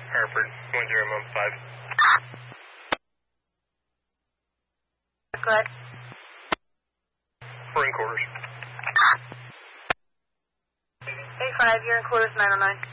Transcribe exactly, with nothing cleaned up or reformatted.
Hartford, one zero month five. Go ahead. We're in quarters. eighty-five, you're in quarters, nine oh nine.